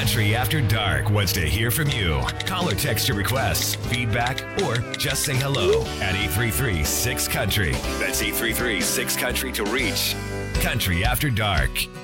Country After Dark wants to hear from you. Call or text your requests, feedback, or just say hello at 833-6-COUNTRY. That's 833-6-COUNTRY to reach Country After Dark.